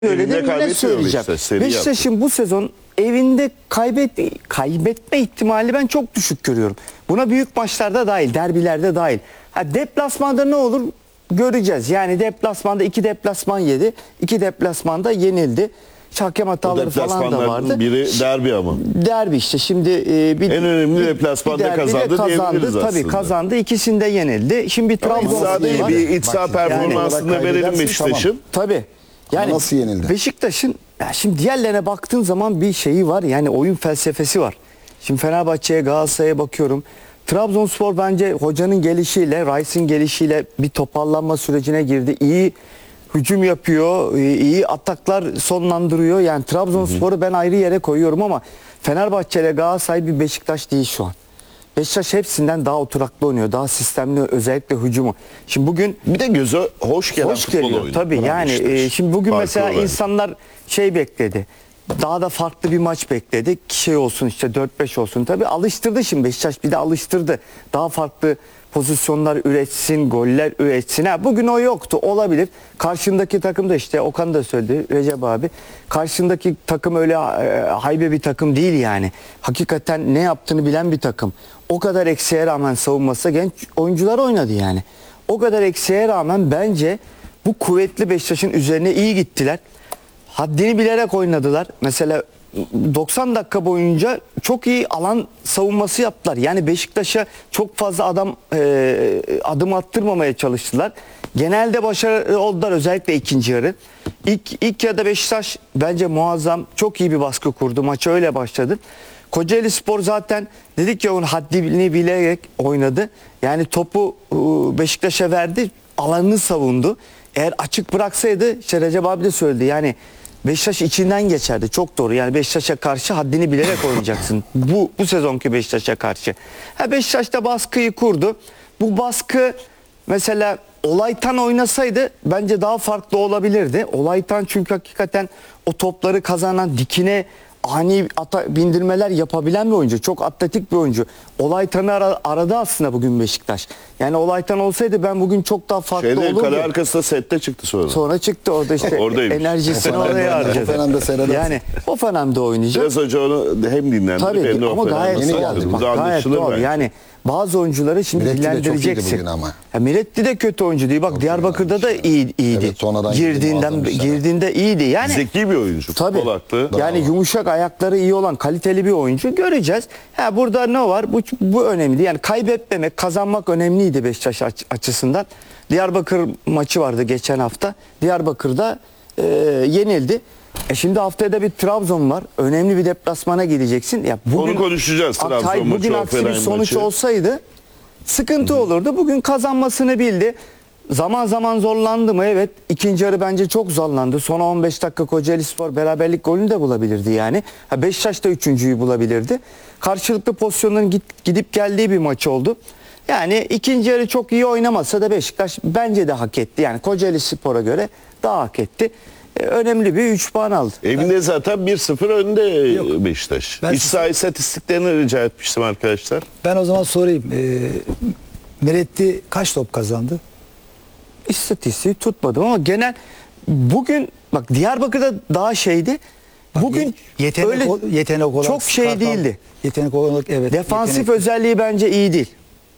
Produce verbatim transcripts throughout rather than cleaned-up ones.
Öyle de millet söyleyeceğim. Beşiktaş'ın bu sezon evinde kaybet, kaybetme ihtimali ben çok düşük görüyorum. Buna büyük maçlarda dahil, derbilerde dahil. Ha, deplasmanda ne olur göreceğiz. Yani deplasmanda iki deplasman yedi. iki deplasmanda yenildi. Hakem hataları falan da vardı. Biri derbi ama. Derbi işte şimdi e, bir, en önemli deplasmanda kazandı, kazandı tabii aslında. Kazandı. İkisinde yenildi. Şimdi bir Trabzon var. Bir iç saha performansını yani, verelim Beşiktaş'ın. Tamam. Tabii. Yani nasıl yenildi? Beşiktaş'ın ya şimdi diğerlerine baktığın zaman bir şeyi var. Yani oyun felsefesi var. Şimdi Fenerbahçe'ye, Galatasaray'a bakıyorum. Trabzonspor bence hocanın gelişiyle, Rice'in gelişiyle bir toparlanma sürecine girdi. İyi hücum yapıyor, iyi ataklar sonlandırıyor. Yani Trabzonspor'u ben ayrı yere koyuyorum ama Fenerbahçe ile Galatasaray bir Beşiktaş değil şu an. Beşiktaş hepsinden daha oturaklı oynuyor. Daha sistemli, özellikle hücumu. Şimdi bugün bir de göze hoş gelen hoş futbol geliyor. oyunu. Tabii yani e, şimdi bugün Farkı mesela olarak. insanlar şey bekledi. Daha da farklı bir maç bekledi. Şey olsun işte dört beş olsun. Tabii alıştırdı şimdi Beşiktaş, bir de alıştırdı. Daha farklı pozisyonlar üretsin, goller üretsin. Ha, bugün o yoktu. Olabilir. Karşındaki takım da işte Okan da söyledi, Recep abi. Karşındaki takım öyle e, haybe bir takım değil yani. Hakikaten ne yaptığını bilen bir takım. O kadar eksiğe rağmen savunması genç oyuncular oynadı yani. O kadar eksiğe rağmen bence bu kuvvetli Beşiktaş'ın üzerine iyi gittiler. Haddini bilerek oynadılar. Mesela doksan dakika boyunca çok iyi alan savunması yaptılar. Yani Beşiktaş'a çok fazla adam e, adım attırmamaya çalıştılar. Genelde başarılı oldular, özellikle ikinci yarı. İlk, ilk yarıda Beşiktaş bence muazzam, çok iyi bir baskı kurdu. Maça öyle başladı. Kocaelispor zaten dedik ya, onun haddini bilerek oynadı. Yani topu Beşiktaş'a verdi, alanını savundu. Eğer açık bıraksaydı, işte Recep abi de söyledi, yani Beşiktaş içinden geçerdi. Çok doğru. Yani Beşiktaş'a karşı haddini bilerek oynayacaksın. Bu bu sezonki Beşiktaş'a karşı. Ha, Beşiktaş da baskıyı kurdu. Bu baskı mesela Olaytan oynasaydı bence daha farklı olabilirdi. Olaytan çünkü hakikaten o topları kazanan, dikine ani ata, bindirmeler yapabilen bir oyuncu. Çok atletik bir oyuncu. Olaytan'ı ara, aradı aslında bugün Beşiktaş. Yani Olaytan olsaydı ben bugün çok daha farklı Şeyde, olurdu. kale arkasında sette çıktı sonra. Sonra çıktı orada işte enerjisini oraya harcadı. Yani o Fenem'de oynayacak. Biraz önce onu hem dinlendirip Tabii, hem de ama gayet yeni geldi. Bak, gayet doğal. Yani bazı oyuncuları şimdi Miretti dillendireceksin. Ya Miretti de kötü oyuncu değil. Bak çok Diyarbakır'da da iyi, iyiydi. Evet, girdiğinden girdiğinde iyiydi. Yani zeki bir oyuncu. Tabii. Yani yumuşak ayakları iyi olan kaliteli bir oyuncu göreceğiz. Ha, burada ne var? Bu bu önemli. Yani kaybetmemek, kazanmak önemliydi Beşiktaş aç, açısından. Diyarbakır maçı vardı geçen hafta. Diyarbakır'da e, yenildi. E şimdi haftaya da bir Trabzon var. Önemli bir deplasmana gideceksin. Ya bugün, onu konuşacağız. Trabzon Hatay, maçı, bugün aksi bir sonuç maçı olsaydı sıkıntı Hı-hı. olurdu. Bugün kazanmasını bildi. Zaman zaman zorlandı mı? Evet. İkinci yarı bence çok zorlandı. Son on beş dakika Kocaelispor beraberlik golünü de bulabilirdi yani. Ha, Beşiktaş da üçüncüyü bulabilirdi. Karşılıklı pozisyonların git, gidip geldiği bir maç oldu. Yani ikinci yarı çok iyi oynamasa da Beşiktaş bence de hak etti. Yani Kocaelispor'a göre daha hak etti. Ee, önemli bir üç puan aldı. Evinde zaten bir sıfır önde Yok. Beşiktaş. Ben İç saha istatistiklerini rica etmiştim arkadaşlar. Ben o zaman sorayım. Ee, Miretti kaç top kazandı? İstatistiği tutmadım ama genel bugün bak Diyarbakır'da daha şeydi. Bak, bugün yetenek, öyle yetenek olarak çok şey Kartal, değildi. Yetenek olarak evet. Defansif yetenek. özelliği bence iyi değil.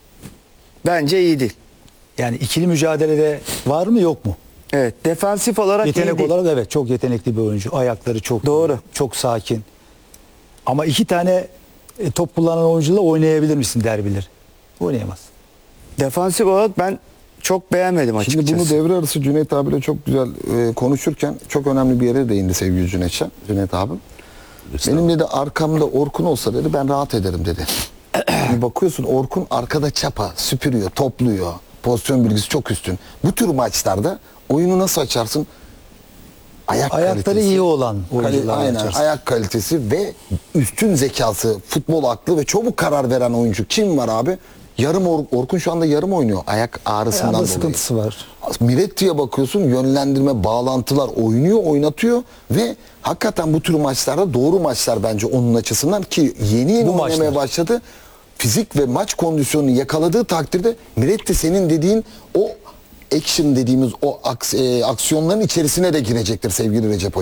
Bence iyi değil. Yani ikili mücadelede var mı yok mu? Evet, defansif olarak yetenek iyi değil. olarak evet, çok yetenekli bir oyuncu. Ayakları çok doğru. Çok sakin. Ama iki tane e, top kullanan oyuncuyla oynayabilir misin derbiler? Oynayamaz. Defansif olarak ben çok beğenmedim açıkçası. Şimdi bunu devre arası Cüneyt abiyle çok güzel e, konuşurken çok önemli bir yere değindi sevgili Cüneyt, Cüneyt abim. Benim dedi arkamda Orkun olsa dedi ben rahat ederim dedi. Bir bakıyorsun Orkun arkada çapa, süpürüyor, topluyor. Pozisyon bilgisi çok üstün. Bu tür maçlarda oyunu nasıl açarsın? Ayak Ayakları kalitesi, iyi olan oyuncular aynen, açarsın. ayak kalitesi ve üstün zekası, futbol aklı ve çabuk karar veren oyuncu kim var abi? Yarım Or Orkun şu anda yarım oynuyor ayak ağrısından Ayağında dolayı. sıkıntısı var. Miretti'ye bakıyorsun, yönlendirme, bağlantılar oynuyor, oynatıyor ve hakikaten bu tür maçlarda doğru maçlar bence onun açısından, ki yeni yeni bu oynamaya maçlar. başladı. Fizik ve maç kondisyonunu yakaladığı takdirde Miretti senin dediğin o action dediğimiz o aks- e, aksiyonların içerisine de girecektir sevgili Recep Hoca.